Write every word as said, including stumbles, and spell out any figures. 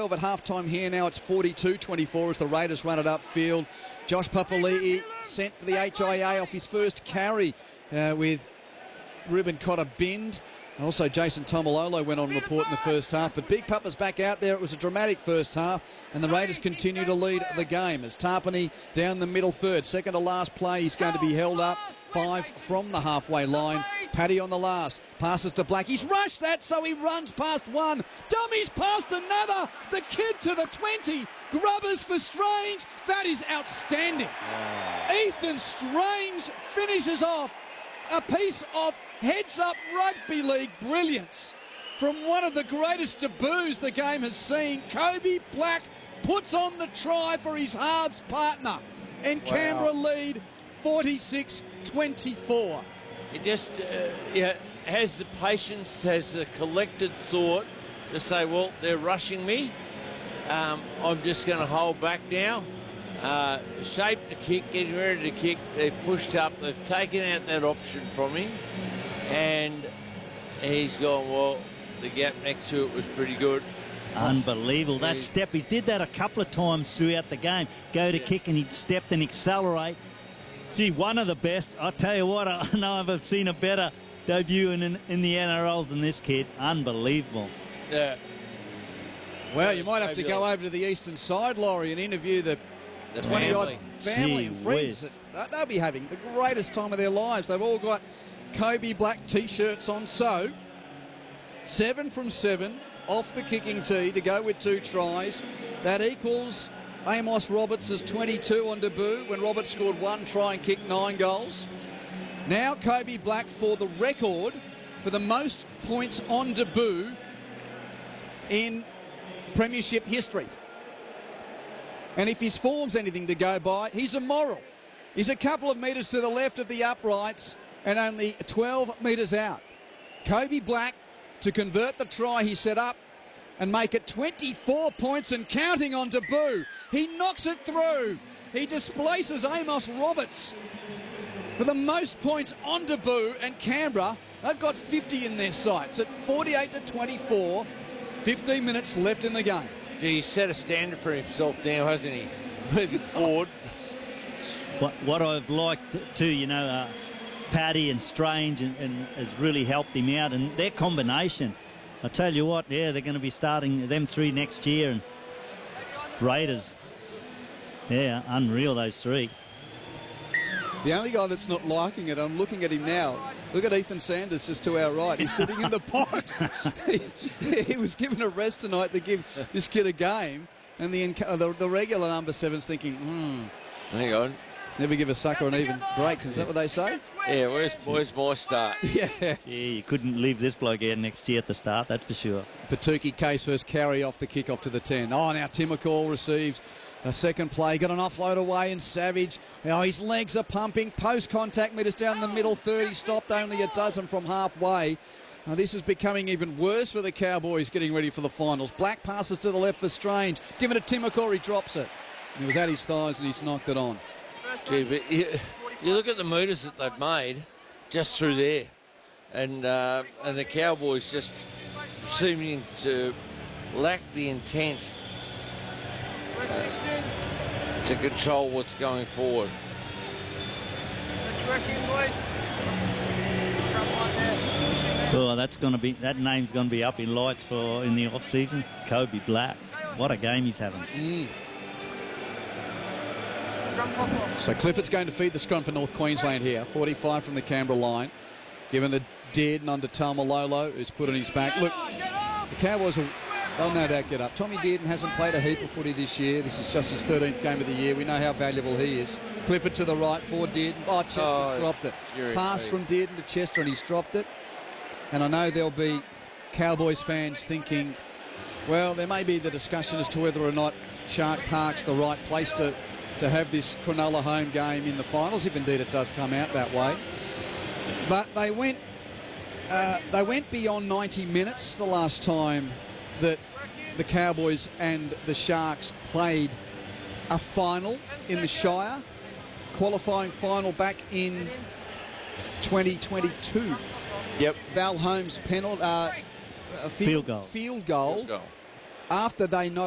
twelve at halftime here. Now it's forty-two twenty-four as the Raiders run it upfield. Josh Papali'i sent for the H I A off his first carry uh, with Ruben Cotter Bind. Also, Jason Tomalolo went on report in the first half, but Big Papa's back out there. It was a dramatic first half, and the Raiders continue to lead the game as Tarpany down the middle third. Second to last play, he's going to be held up. Five from the halfway line. Paddy on the last. Passes to Black. He's rushed that, so he runs past one. Dummies past another. The kid to the twenty. Grubbers for Strange. That is outstanding. Wow. Ethan Strange finishes off a piece of heads-up rugby league brilliance from one of the greatest debuts the game has seen. Kobe Black puts on the try for his halves partner, and wow. Canberra lead forty-six twenty-four. He just uh, yeah, has the patience, has the collected thought to say, well, they're rushing me. Um, I'm just going to hold back now. Uh, shaped the kick, getting ready to kick. They've pushed up. They've taken out that option from him. And he's gone, well, the gap next to it was pretty good. Unbelievable. That yeah. step, he did that a couple of times throughout the game. Go to yeah. kick and he'd step and accelerate. Gee, one of the best. I tell you what, I know I've seen a better debut in, in the N R Ls than this kid. Unbelievable. Yeah. Well, you might have to go over to the eastern side, Laurie, and interview the twenty-odd family Gee and friends. That they'll be having the greatest time of their lives. They've all got Kobe Black T-shirts on. So, seven from seven off the kicking tee to go with two tries. That equals Amos Roberts' twenty-two on debut when Roberts scored one try and kicked nine goals. Now Kobe Black for the record for the most points on debut in Premiership history. And if his form's anything to go by, he's immoral. He's a couple of metres to the left of the uprights and only twelve metres out. Kobe Black to convert the try he set up and make it twenty-four points and counting on debut. He knocks it through. He displaces Amos Roberts for the most points on debut, and Canberra, they've got fifty in their sights at forty-eight to twenty-four. fifteen minutes left in the game. He's set a standard for himself now, hasn't he? Moving forward. What, what I've liked too, you know, uh, Paddy and Strange and, and has really helped him out, and their combination. I tell you what, yeah, they're going to be starting them three next year, and Raiders, yeah, unreal, those three. The only guy that's not liking it, I'm looking at him now. Look at Ethan Sanders just to our right. He's sitting in the box. he, he was given a rest tonight to give this kid a game, and the the, the regular number seven's thinking, hmm. Hang on. Never give a sucker an even break. Is that what they say? Yeah, where's, where's my start? Yeah. Yeah, you couldn't leave this bloke out next year at the start, that's for sure. Patuki Case first carry off the kick off to the ten. Oh, now Timokal receives a second play. Got an offload away, and Savage. Now his legs are pumping. Post contact meters down the middle thirty. Stopped only a dozen from halfway. Now this is becoming even worse for the Cowboys getting ready for the finals. Black passes to the left for Strange. Given it to Timokal, he drops it. It was at his thighs and he's knocked it on. Gee, but you, you look at the meters that they've made just through there, and uh, and the Cowboys just seeming to lack the intent uh, to control what's going forward. Oh, that's going to be that name's going to be up in lights for in the off season. Kobe Black, what a game he's having. Mm. So Clifford's going to feed the scrum for North Queensland here. forty-five from the Canberra line. Given to Dearden under Tamalolo, who's put on his back. Look, the Cowboys will they'll no doubt get up. Tommy Dearden hasn't played a heap of footy this year. This is just his thirteenth game of the year. We know how valuable he is. Clifford to the right for Dearden. Oh, Chester's oh, dropped it. Pass from Dearden to Chester, and he's dropped it. And I know there'll be Cowboys fans thinking, well, there may be the discussion as to whether or not Shark Park's the right place to to have this Cronulla home game in the finals, if indeed it does come out that way. But they went uh, they went beyond ninety minutes the last time that the Cowboys and the Sharks played a final in the Shire, qualifying final back in twenty twenty-two. Yep. Val Holmes' penalty, uh, field, field goal. Field goal. Field goal. After they not